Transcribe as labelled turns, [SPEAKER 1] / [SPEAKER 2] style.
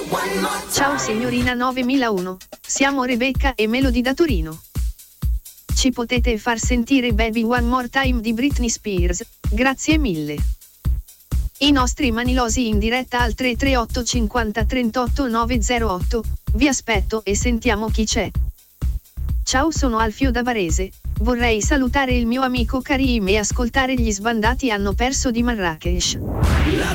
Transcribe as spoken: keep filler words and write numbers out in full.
[SPEAKER 1] Ciao signorina novemilauno, siamo Rebecca e Melody da Torino. Ci potete far sentire Baby One More Time di Britney Spears? Grazie mille. I nostri manilosi in diretta al tre tre otto cinquanta trentotto novecentotto, vi aspetto e sentiamo chi c'è. Ciao, sono Alfio da Varese, vorrei salutare il mio amico Karim e ascoltare Gli Sbandati hanno perso di Marrakesh.
[SPEAKER 2] La